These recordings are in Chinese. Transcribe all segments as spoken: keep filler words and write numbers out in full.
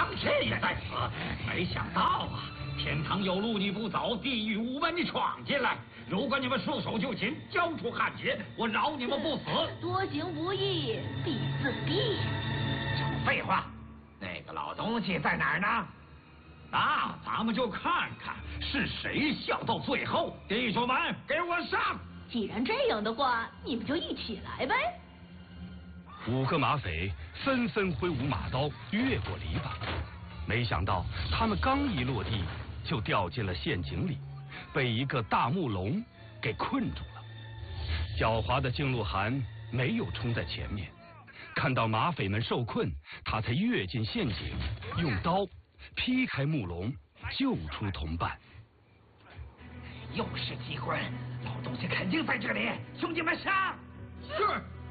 张震也在此。没想到啊，天堂有路你不走，地狱无门你闯进来。如果你们束手就擒，交出汉劫，我饶你们不死。 多行不义必自毙。 少废话，那个老东西在哪儿呢？那咱们就看看是谁笑到最后。弟兄们，给我上！ 既然这样的话，你们就一起来呗。 五个马匪纷纷挥舞马刀，越过篱笆。没想到他们刚一落地，就掉进了陷阱里，被一个大木笼给困住了。狡猾的靖路寒没有冲在前面，看到马匪们受困，他才跃进陷阱，用刀劈开木笼，救出同伴。 又是机会，老东西肯定在这里，兄弟们上！是。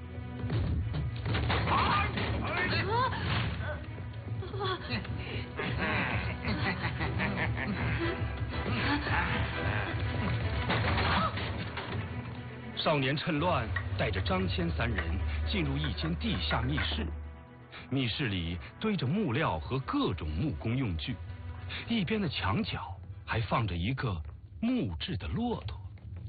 啊！ 少年趁乱带着张骞三人进入一间地下密室，密室里堆着木料和各种木工用具，一边的墙角还放着一个木质的骆驼。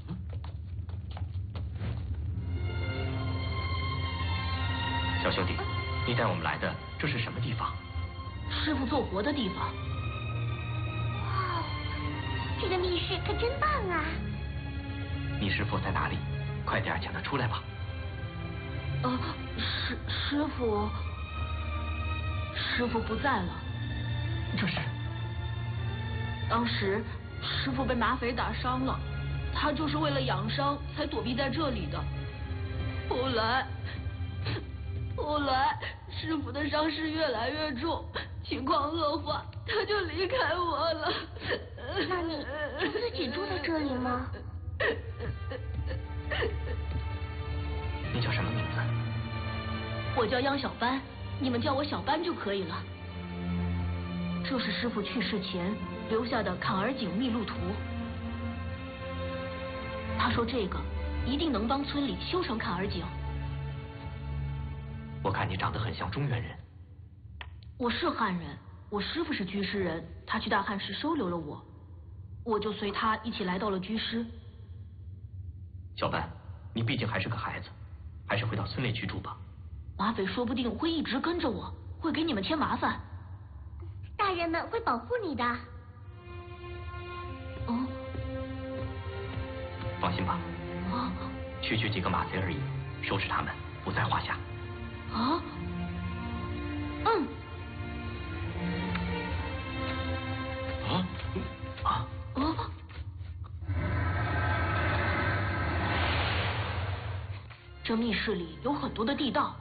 小兄弟，你带我们来的这是什么地方？ 师傅做活的地方。 哇，这个密室可真棒啊！ 你师傅在哪里？快点请他出来吧。 呃，师师傅，师傅不在了。 这是？ 当时师傅被马匪打伤了，他就是为了养伤才躲避在这里的。后来。后来，师傅的伤势越来越重，情况恶化，他就离开我了。 那你就自己住在这里吗？ 你叫什么名字？ 我叫央小班，你们叫我小班就可以了。这是师傅去世前留下的坎儿井秘路图。他说这个一定能帮村里修成坎儿井。 我看你长得很像中原人。 我是汉人，我师傅是居士人，他去大汉时收留了我，我就随他一起来到了居师。 小班，你毕竟还是个孩子，还是回到村里居住吧。 马匪说不定会一直跟着我，会给你们添麻烦。 大人们会保护你的。 哦， 放心吧。 啊， 区区几个马贼而已，收拾他们不在话下。 啊，嗯， 啊啊啊！这密室里有很多的地道。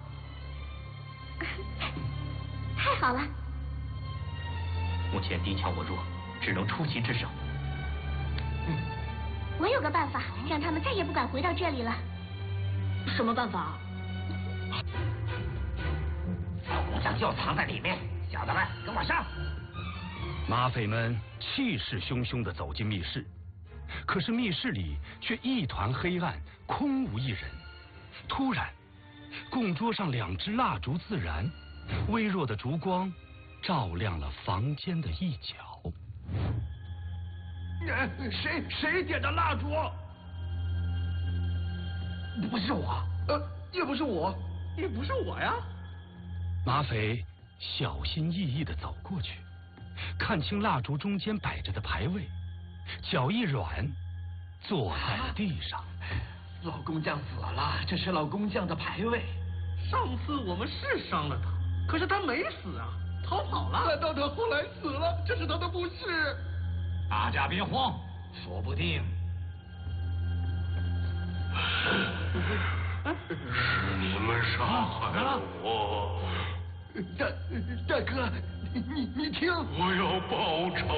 太好了！ 目前敌强我弱，只能出奇制胜。 嗯，我有个办法，让他们再也不敢回到这里了。 什么办法？ 老工匠就藏在里面，小子们跟我上！ 马匪们气势汹汹地走进密室，可是密室里却一团黑暗，空无一人。突然，供桌上两支蜡烛自燃，微弱的烛光照亮了房间的一角。 谁谁点的蜡烛？不是我，呃，也不是我，也不是我呀。 马匪小心翼翼地走过去，看清蜡烛中间摆着的牌位，脚一软，坐在了地上。啊， 老工匠死了，这是老工匠的牌位。上次我们是伤了他，可是他没死啊，逃跑了。难道他后来死了？这是他的不是。大家别慌，说不定是你们杀害了我。 大大哥，你你听， 我要报仇。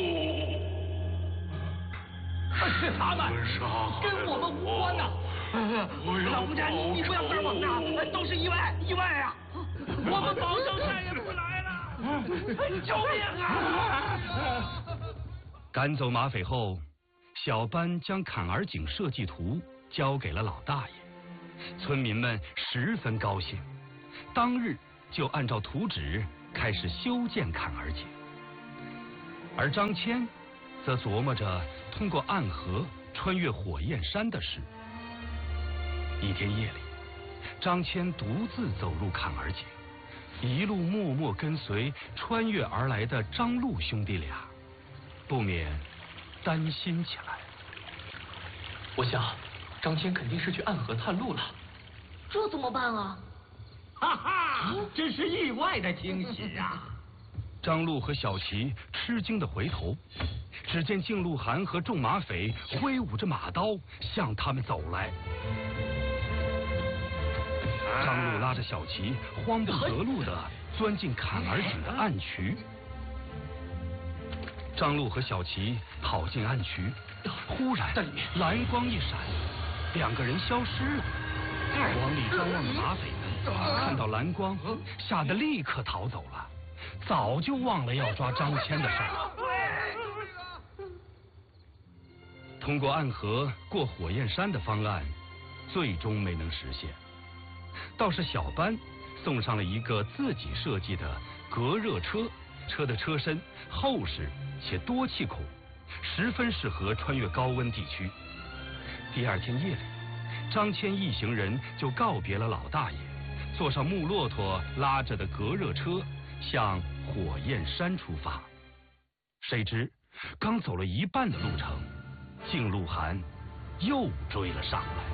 是他们，跟我们无关呐！老工匠，你你不要冤枉呐，都是意外，意外啊！我们保证再也不来了！救命啊！ 赶走马匪后，小班将坎儿井设计图交给了老大爷，村民们十分高兴，当日就按照图纸开始修建坎儿井，而张骞则琢磨着通过暗河穿越火焰山的事。一天夜里，张骞独自走入坎儿井，一路默默跟随穿越而来的张陆兄弟俩，不免担心起来。 我想，张骞肯定是去暗河探路了。 这怎么办啊？ 哈哈，真是意外的惊喜啊！ 张陆和小齐吃惊地回头，只见靳鹿晗和众马匪挥舞着马刀向他们走来。张陆拉着小齐，慌不择路地钻进坎儿井的暗渠。张陆和小齐跑进暗渠，忽然蓝光一闪，两个人消失了。往里张望的马匪们看到蓝光，吓得立刻逃走了，早就忘了要抓张骞的事儿。通过暗河过火焰山的方案最终没能实现，倒是小班送上了一个自己设计的隔热车，车的车身厚实且多气孔，十分适合穿越高温地区。第二天夜里，张骞一行人就告别了老大爷，坐上木骆驼拉着的隔热车向火焰山出发。谁知刚走了一半的路程，靳鹿晗又追了上来。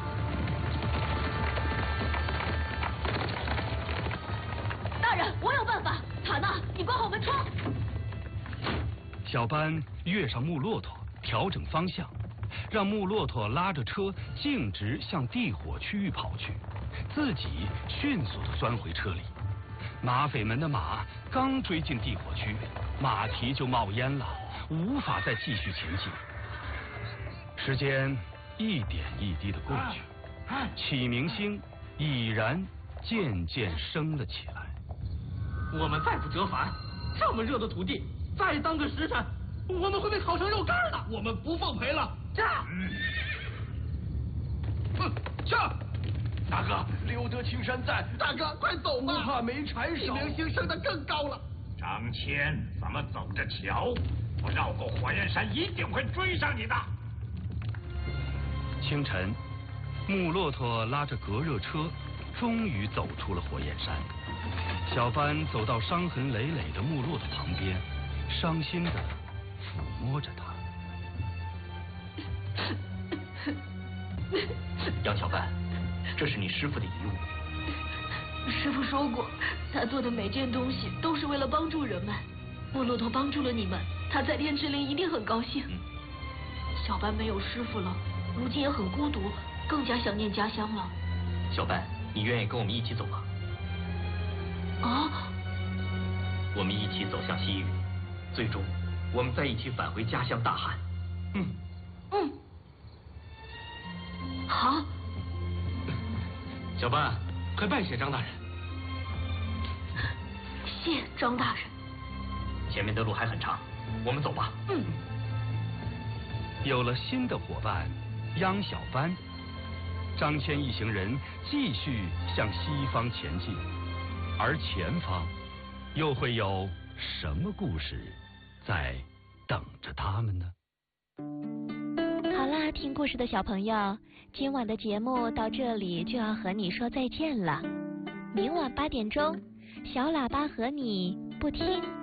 大人，我有办法。塔纳，你关好门窗。 小班跃上木骆驼，调整方向，让木骆驼拉着车径直向地火区域跑去，自己迅速地钻回车里。马匪们的马刚追进地火区，马蹄就冒烟了，无法再继续前进。时间一点一滴的过去，启明星已然渐渐升了起来。 我们再不折返，这么热的土地，再当个时辰，我们会被烤成肉干的。我们不奉陪了，驾！ 哼，驾！大哥，留得青山在， 大哥，快走吧！ 不怕没柴烧。 启明星升得更高了。 张骞，咱们走着瞧，我绕过火焰山，一定会追上你的。 清晨，木骆驼拉着隔热车，终于走出了火焰山。小班走到伤痕累累的木骆驼旁边，伤心地抚摸着它。 杨小班，这是你师傅的遗物。 师傅说过，他做的每件东西都是为了帮助人们。木骆驼帮助了你们，他在炼制林一定很高兴。 嗯、 小班没有师傅了，如今也很孤独，更加想念家乡了。 小班，你愿意跟我们一起走吗？ 啊！ 我们一起走向西域，最终我们再一起返回家乡大汉。 嗯嗯，好。 小班，快拜谢张大人。 谢张大人。 前面的路还很长，我们走吧。 嗯。 有了新的伙伴央小班，张骞一行人继续向西方前进。而前方又会有什么故事在等着他们呢？ 好啦，听故事的小朋友，今晚的节目到这里就要和你说再见了。明晚八点钟，小喇叭和你不听